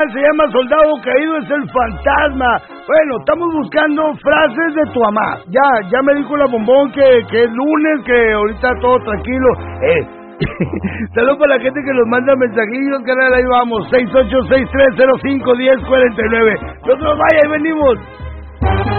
Se llama Soldado Caído, es el fantasma. Bueno, estamos buscando frases de tu mamá. Ya me dijo la Bombón que es lunes, que ahorita todo tranquilo. Saludos para la gente que nos manda mensajillos, canal, ahí vamos. 6863051049. No nos vaya, ahí venimos.